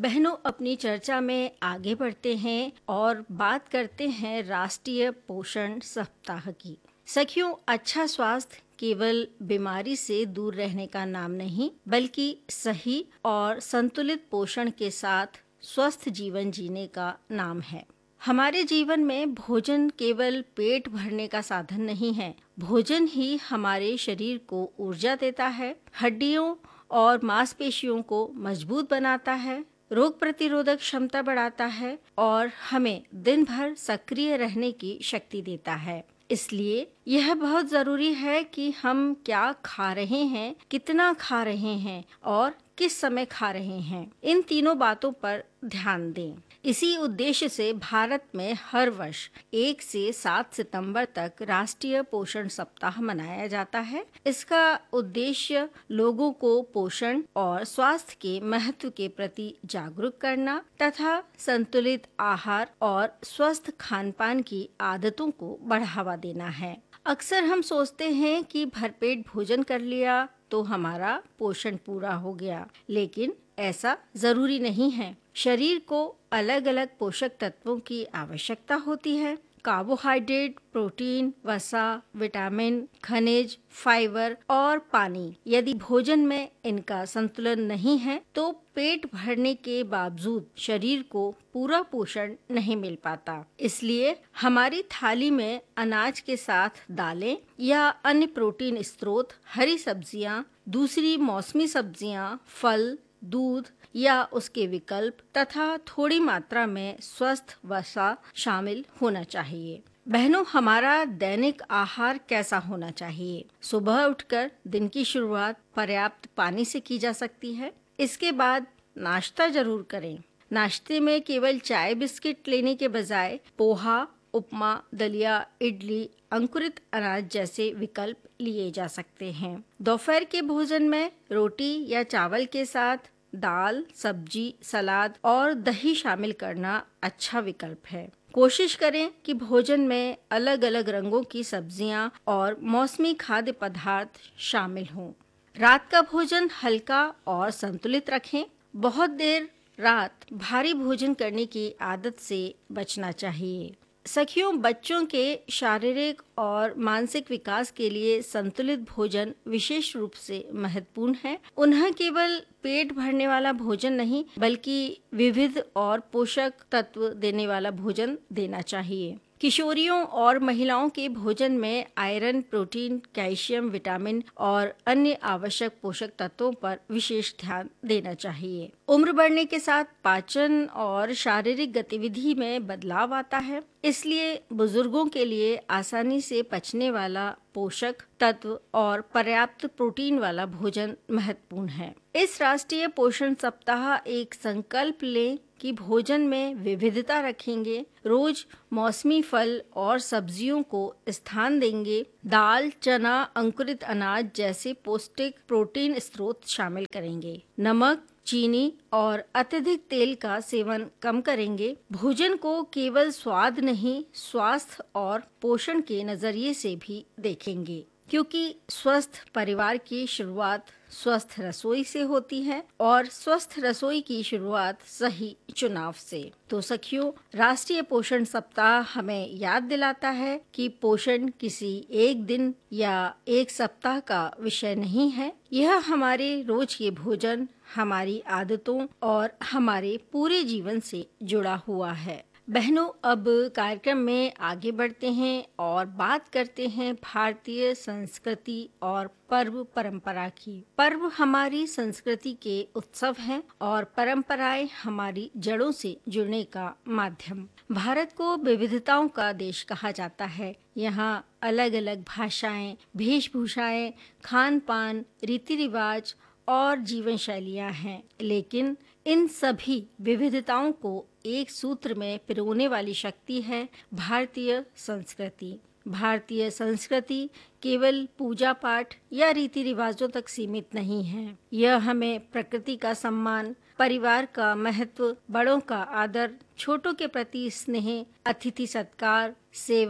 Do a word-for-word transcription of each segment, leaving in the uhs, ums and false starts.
बहनों, अपनी चर्चा में आगे बढ़ते हैं और बात करते हैं राष्ट्रीय पोषण सप्ताह की। सखियों, अच्छा स्वास्थ्य केवल बीमारी से दूर रहने का नाम नहीं, बल्कि सही और संतुलित पोषण के साथ स्वस्थ जीवन जीने का नाम है। हमारे जीवन में भोजन केवल पेट भरने का साधन नहीं है। भोजन ही हमारे शरीर को ऊर्जा देता है, हड्डियों और मांसपेशियों को मजबूत बनाता है, रोग प्रतिरोधक क्षमता बढ़ाता है और हमें दिन भर सक्रिय रहने की शक्ति देता है। इसलिए यह बहुत जरूरी है कि हम क्या खा रहे हैं, कितना खा रहे हैं और किस समय खा रहे हैं। इन तीनों बातों पर ध्यान दें। इसी उद्देश्य से भारत में हर वर्ष एक से सात सितंबर तक राष्ट्रीय पोषण सप्ताह मनाया जाता है। इसका उद्देश्य लोगों को पोषण और स्वास्थ्य के महत्व के प्रति जागरूक करना तथा संतुलित आहार और स्वस्थ खान-पान की आदतों को बढ़ावा देना है। अक्सर हम सोचते हैं कि भरपेट भोजन कर लिया तो हमारा पोषण पूरा हो गया, लेकिन ऐसा जरूरी नहीं है। शरीर को अलग अलग पोषक तत्वों की आवश्यकता होती है। कार्बोहाइड्रेट, प्रोटीन, वसा, विटामिन, खनिज, फाइबर और पानी। यदि भोजन में इनका संतुलन नहीं है तो पेट भरने के बावजूद शरीर को पूरा पोषण नहीं मिल पाता। इसलिए हमारी थाली में अनाज के साथ दालें या अन्य प्रोटीन स्रोत, हरी सब्जियां, दूसरी मौसमी सब्जियां, फल, दूध या उसके विकल्प तथा थोड़ी मात्रा में स्वस्थ वसा शामिल होना चाहिए। बहनों, हमारा दैनिक आहार कैसा होना चाहिए? सुबह उठकर दिन की शुरुआत पर्याप्त पानी से की जा सकती है। इसके बाद नाश्ता जरूर करें। नाश्ते में केवल चाय बिस्किट लेने के बजाय पोहा, उपमा, दलिया, इडली, अंकुरित अनाज जैसे विकल्प लिए जा सकते हैं। दोपहर के भोजन में रोटी या चावल के साथ दाल, सब्जी, सलाद और दही शामिल करना अच्छा विकल्प है। कोशिश करें कि भोजन में अलग अलग रंगों की सब्जियां और मौसमी खाद्य पदार्थ शामिल हों। रात का भोजन हल्का और संतुलित रखें। बहुत देर रात भारी भोजन करने की आदत से बचना चाहिए। सखियों, बच्चों के शारीरिक और मानसिक विकास के लिए संतुलित भोजन विशेष रूप से महत्वपूर्ण है। उन्हें केवल पेट भरने वाला भोजन नहीं, बल्कि विविध और पोषक तत्व देने वाला भोजन देना चाहिए। किशोरियों और महिलाओं के भोजन में आयरन, प्रोटीन, कैल्शियम, विटामिन और अन्य आवश्यक पोषक तत्वों पर विशेष ध्यान देना चाहिए। उम्र बढ़ने के साथ पाचन और शारीरिक गतिविधि में बदलाव आता है, इसलिए बुजुर्गों के लिए आसानी से पचने वाला पोषक तत्व और पर्याप्त प्रोटीन वाला भोजन महत्वपूर्ण है। इस राष्ट्रीय पोषण सप्ताह एक संकल्प लें कि भोजन में विविधता रखेंगे, रोज मौसमी फल और सब्जियों को स्थान देंगे, दाल, चना, अंकुरित अनाज जैसे पौष्टिक प्रोटीन स्रोत शामिल करेंगे, नमक, चीनी और अत्यधिक तेल का सेवन कम करेंगे। भोजन को केवल स्वाद नहीं, स्वास्थ्य और पोषण के नजरिए से भी देखेंगे, क्योंकि स्वस्थ परिवार की शुरुआत स्वस्थ रसोई से होती है और स्वस्थ रसोई की शुरुआत सही चुनाव से। तो सखियों, राष्ट्रीय पोषण सप्ताह हमें याद दिलाता है कि पोषण किसी एक दिन या एक सप्ताह का विषय नहीं है। यह हमारे रोज के भोजन, हमारी आदतों और हमारे पूरे जीवन से जुड़ा हुआ है। बहनों, अब कार्यक्रम में आगे बढ़ते हैं और बात करते हैं भारतीय संस्कृति और पर्व परंपरा की। पर्व हमारी संस्कृति के उत्सव हैं और परंपराएं हमारी जड़ों से जुड़ने का माध्यम। भारत को विविधताओं का देश कहा जाता है। यहाँ अलग अलग भाषाएं, वेशभूषाएं, खान पान, रीति रिवाज और जीवन शैलियाँ हैं, लेकिन इन सभी विविधताओं को एक सूत्र में पिरोने वाली शक्ति है भारतीय संस्कृति। भारतीय संस्कृति केवल पूजा पाठ या रीति रिवाजों तक सीमित नहीं है। यह हमें प्रकृति का सम्मान, परिवार का महत्व, बड़ों का आदर, छोटों के प्रति स्नेह, अतिथि सत्कार, सेवा,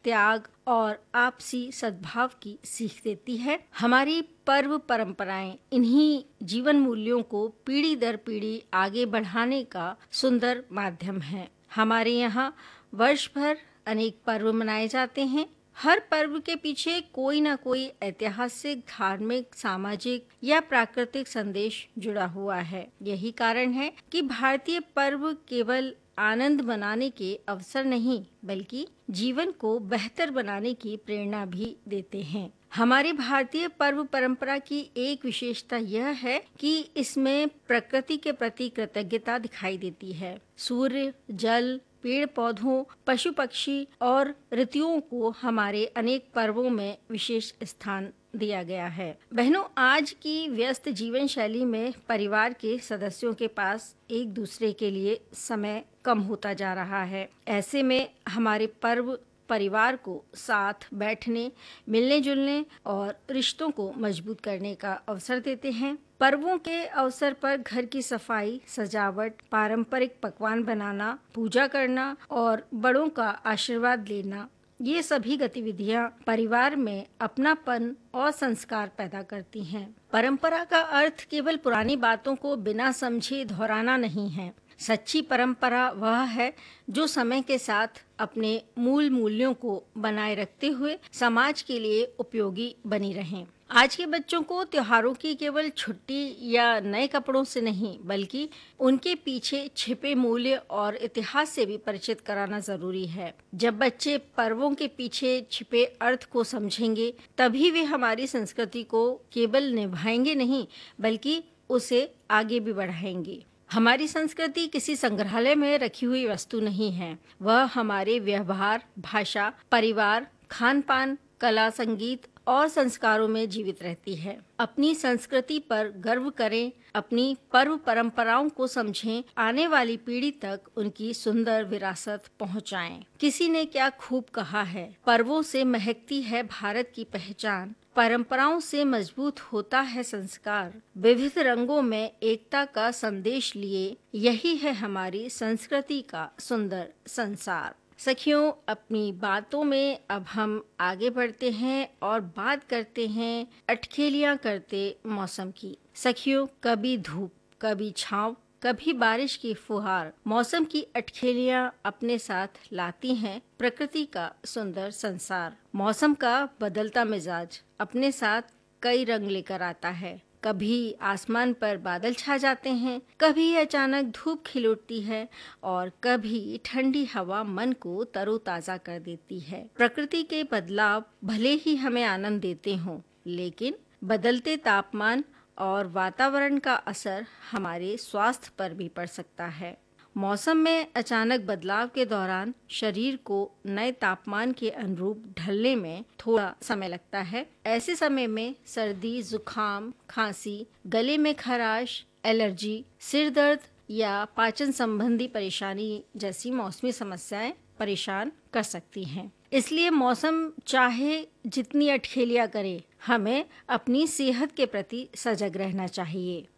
त्याग और आपसी सद्भाव की सीख देती है। हमारी पर्व परंपराएं इन्हीं जीवन मूल्यों को पीढ़ी दर पीढ़ी आगे बढ़ाने का सुंदर माध्यम है। हमारे यहाँ वर्ष भर अनेक पर्व मनाए जाते हैं। हर पर्व के पीछे कोई ना कोई ऐतिहासिक, धार्मिक, सामाजिक या प्राकृतिक संदेश जुड़ा हुआ है। यही कारण है कि भारतीय पर्व केवल आनंद मनाने के अवसर नहीं, बल्कि जीवन को बेहतर बनाने की प्रेरणा भी देते हैं। हमारे भारतीय पर्व परंपरा की एक विशेषता यह है कि इसमें प्रकृति के प्रति कृतज्ञता दिखाई देती है। सूर्य, जल, पेड़ पौधों, पशु पक्षी और ऋतुओं को हमारे अनेक पर्वों में विशेष स्थान दिया गया है। बहनों, आज की व्यस्त जीवन शैली में परिवार के सदस्यों के पास एक दूसरे के लिए समय कम होता जा रहा है। ऐसे में हमारे पर्व परिवार को साथ बैठने, मिलने जुलने और रिश्तों को मजबूत करने का अवसर देते हैं। पर्वों के अवसर पर घर की सफाई, सजावट, पारंपरिक पकवान बनाना, पूजा करना और बड़ों का आशीर्वाद लेना, ये सभी गतिविधियां परिवार में अपनापन और संस्कार पैदा करती हैं। परंपरा का अर्थ केवल पुरानी बातों को बिना समझे दोहराना नहीं है। सच्ची परंपरा वह है जो समय के साथ अपने मूल मूल्यों को बनाए रखते हुए समाज के लिए उपयोगी बनी रहें। आज के बच्चों को त्योहारों की केवल छुट्टी या नए कपड़ों से नहीं, बल्कि उनके पीछे छिपे मूल्य और इतिहास से भी परिचित कराना जरूरी है। जब बच्चे पर्वों के पीछे छिपे अर्थ को समझेंगे, तभी वे हमारी संस्कृति को केवल निभाएंगे नहीं, बल्कि उसे आगे भी बढ़ाएंगे। हमारी संस्कृति किसी संग्रहालय में रखी हुई वस्तु नहीं है। वह हमारे व्यवहार, भाषा, परिवार, खान पान, कला, संगीत और संस्कारों में जीवित रहती है। अपनी संस्कृति पर गर्व करें, अपनी पर्व परंपराओं को समझें, आने वाली पीढ़ी तक उनकी सुंदर विरासत पहुंचाएं। किसी ने क्या खूब कहा है, पर्वों से महकती है भारत की पहचान, परंपराओं से मजबूत होता है संस्कार, विविध रंगों में एकता का संदेश लिए, यही है हमारी संस्कृति का सुंदर संसार। सखियों, अपनी बातों में अब हम आगे बढ़ते हैं और बात करते हैं अटखेलियां करते मौसम की। सखियों, कभी धूप, कभी छांव, कभी बारिश की फुहार, मौसम की अटखेलियां अपने साथ लाती हैं प्रकृति का सुंदर संसार। मौसम का बदलता मिजाज अपने साथ कई रंग लेकर आता है। कभी आसमान पर बादल छा जाते हैं, कभी अचानक धूप खिल उठती है और कभी ठंडी हवा मन को तरोताजा कर देती है। प्रकृति के बदलाव भले ही हमें आनंद देते हों, लेकिन बदलते तापमान और वातावरण का असर हमारे स्वास्थ्य पर भी पड़ सकता है। मौसम में अचानक बदलाव के दौरान शरीर को नए तापमान के अनुरूप ढलने में थोड़ा समय लगता है। ऐसे समय में सर्दी, जुकाम, खांसी, गले में खराश, एलर्जी, सिर दर्द या पाचन संबंधी परेशानी जैसी मौसमी समस्याएं परेशान कर सकती हैं। इसलिए मौसम चाहे जितनी अटखेलियां करे, हमें अपनी सेहत के प्रति सजग रहना चाहिए।